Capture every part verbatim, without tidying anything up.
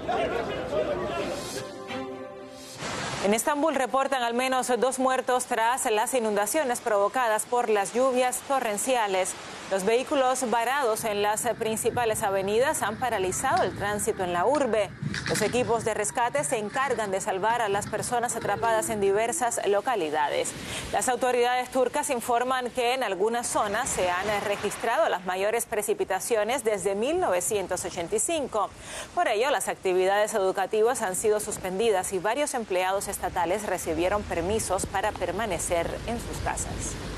En Estambul reportan al menos dos muertos tras las inundaciones provocadas por las lluvias torrenciales. Los vehículos varados en las principales avenidas han paralizado el tránsito en la urbe. Los equipos de rescate se encargan de salvar a las personas atrapadas en diversas localidades. Las autoridades turcas informan que en algunas zonas se han registrado las mayores precipitaciones desde mil novecientos ochenta y cinco. Por ello, las actividades educativas han sido suspendidas y varios empleados estatales recibieron permisos para permanecer en sus casas.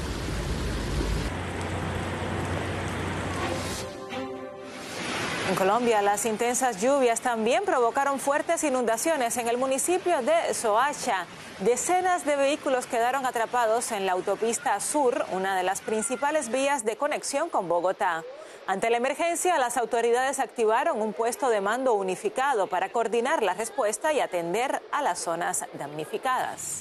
En Colombia, las intensas lluvias también provocaron fuertes inundaciones en el municipio de Soacha. Decenas de vehículos quedaron atrapados en la autopista Sur, una de las principales vías de conexión con Bogotá. Ante la emergencia, las autoridades activaron un puesto de mando unificado para coordinar la respuesta y atender a las zonas damnificadas.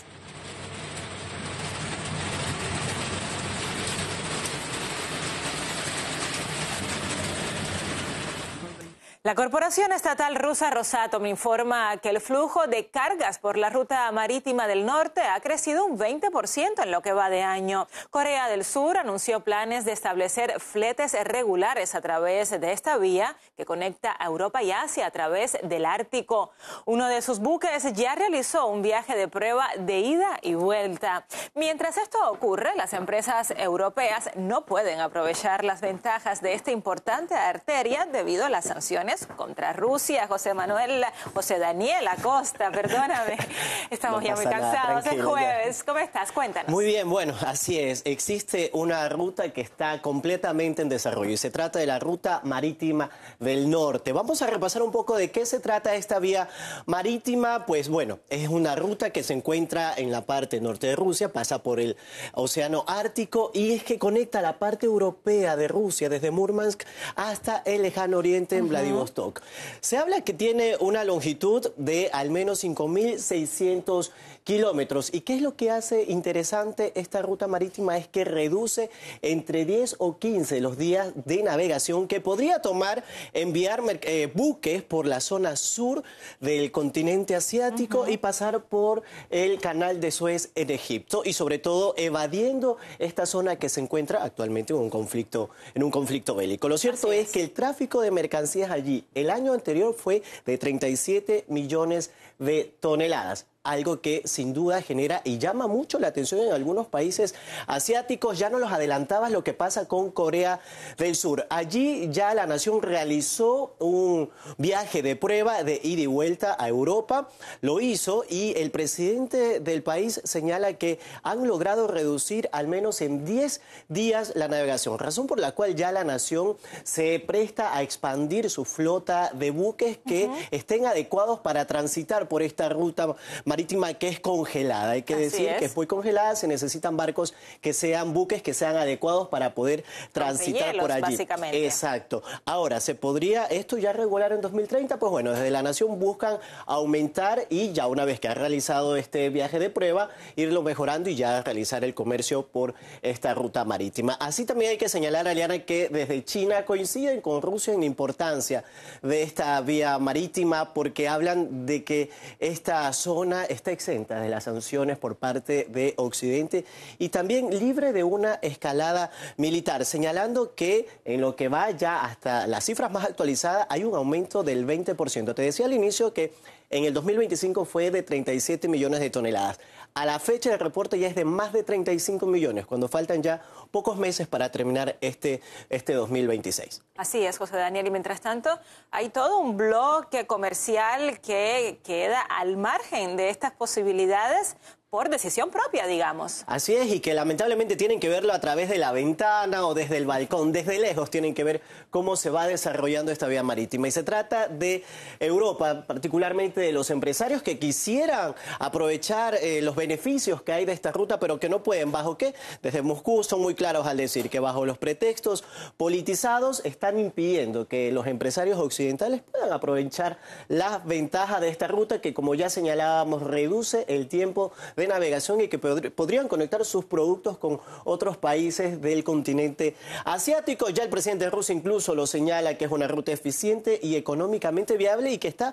La corporación estatal rusa Rosatom informa que el flujo de cargas por la ruta marítima del norte ha crecido un veinte por ciento en lo que va de año. Corea del Sur anunció planes de establecer fletes regulares a través de esta vía que conecta a Europa y Asia a través del Ártico. Uno de sus buques ya realizó un viaje de prueba de ida y vuelta. Mientras esto ocurre, las empresas europeas no pueden aprovechar las ventajas de esta importante arteria debido a las sanciones contra Rusia. José Manuel, José Daniel Acosta, perdóname, estamos no ya muy cansados, es jueves. ¿Cómo estás? Cuéntanos. Muy bien, bueno, así es. Existe una ruta que está completamente en desarrollo y se trata de la ruta marítima del norte. Vamos a repasar un poco de qué se trata esta vía marítima. Pues bueno, es una ruta que se encuentra en la parte norte de Rusia, pasa por el océano Ártico y es que conecta la parte europea de Rusia desde Murmansk hasta el lejano oriente en uh-huh. Vladivostok. Se habla que tiene una longitud de al menos cinco mil seiscientos kilómetros. ¿Y qué es lo que hace interesante esta ruta marítima? Es que reduce entre diez o quince los días de navegación que podría tomar enviar eh, buques por la zona sur del continente asiático uh-huh. y pasar por el canal de Suez en Egipto y sobre todo evadiendo esta zona que se encuentra actualmente en un conflicto, en un conflicto bélico. Lo cierto es. es que el tráfico de mercancías allí el año anterior fue de treinta y siete millones de toneladas. Algo que sin duda genera y llama mucho la atención en algunos países asiáticos. Ya nos los adelantabas lo que pasa con Corea del Sur. Allí ya la nación realizó un viaje de prueba de ida y vuelta a Europa. Lo hizo y el presidente del país señala que han logrado reducir al menos en diez días la navegación. Razón por la cual ya la nación se presta a expandir su flota de buques que uh-huh. estén adecuados para transitar por esta ruta marítima que es congelada. Hay que Así decir es. que es muy congelada, se necesitan barcos que sean buques que sean adecuados para poder transitar hielos, por allí. Básicamente. Exacto. Ahora, ¿se podría esto ya regular en dos mil treinta? Pues bueno, desde la Nación buscan aumentar y ya una vez que ha realizado este viaje de prueba, irlo mejorando y ya realizar el comercio por esta ruta marítima. Así también hay que señalar, Aliana, que desde China coinciden con Rusia en la importancia de esta vía marítima porque hablan de que esta zona está exenta de las sanciones por parte de Occidente y también libre de una escalada militar, señalando que en lo que va ya hasta las cifras más actualizadas hay un aumento del veinte por ciento. Te decía al inicio que en el dos mil veinticinco fue de treinta y siete millones de toneladas. A la fecha del reporte ya es de más de treinta y cinco millones, cuando faltan ya pocos meses para terminar este, este dos mil veintiséis. Así es, José Daniel. Y mientras tanto, hay todo un bloque comercial que queda al margen de estas posibilidades por decisión propia, digamos. Así es, y que lamentablemente tienen que verlo a través de la ventana o desde el balcón, desde lejos tienen que ver cómo se va desarrollando esta vía marítima. Y se trata de Europa, particularmente de los empresarios que quisieran aprovechar eh, los beneficios que hay de esta ruta, pero que no pueden. ¿Bajo qué? Desde Moscú son muy claros al decir que bajo los pretextos politizados están impidiendo que los empresarios occidentales puedan aprovechar las ventajas de esta ruta que, como ya señalábamos, reduce el tiempo de navegación y que pod podrían conectar sus productos con otros países del continente asiático. Ya el presidente de Rusia incluso lo señala que es una ruta eficiente y económicamente viable y que está